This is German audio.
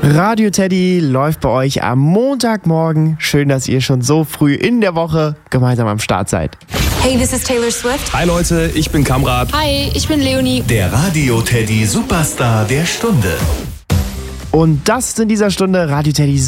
Radio Teddy läuft bei euch am Montagmorgen. Schön, dass ihr schon so früh in der Woche gemeinsam am Start seid. Hey, this is Taylor Swift. Hi Leute, ich bin Kamrat. Hi, ich bin Leonie. Der Radio Teddy Superstar der Stunde. Und das ist in dieser Stunde Radio Teddy